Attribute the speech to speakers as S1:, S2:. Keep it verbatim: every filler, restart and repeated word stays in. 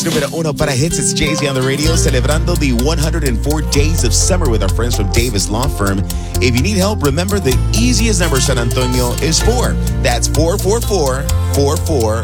S1: Numero uno para hits, it's Jay-Z on the radio, celebrando the one hundred four days of summer with our friends from Davis Law Firm. If you need help, remember the easiest number San Antonio is four. That's four four four, four four